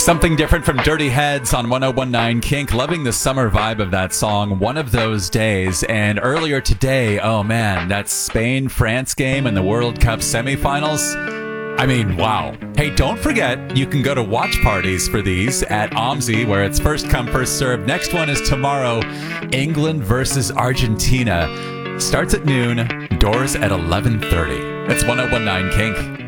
Something different from Dirty Heads on 1019 Kink. Loving the summer vibe of that song, One of Those Days. And earlier today, oh man, that Spain-France game in the World Cup semifinals. I mean, wow. Hey, don't forget, you can go to watch parties for these at OMSI, where it's first come, first served. Next one is tomorrow, England versus Argentina. Starts at noon, doors at 11:30. That's 1019 Kink.